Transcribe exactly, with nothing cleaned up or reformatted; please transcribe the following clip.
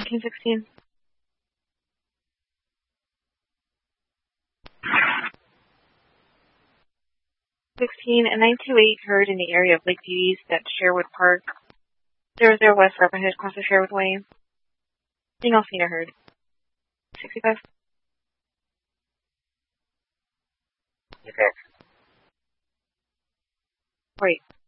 fourteen sixteen. sixteen, a nine two eight heard in the area of Lakeview East at Sherwood Park. zero zero West Rapid Hood, cross the Sherwood Way. Single seen or heard. sixty-five. Okay. Wait.